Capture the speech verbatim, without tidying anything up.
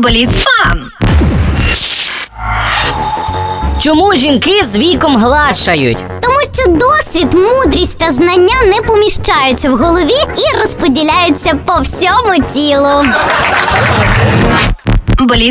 Бліц-фан! Чому жінки з віком гладшають? Тому що досвід, мудрість та знання не поміщаються в голові і розподіляються по всьому тілу. Бліц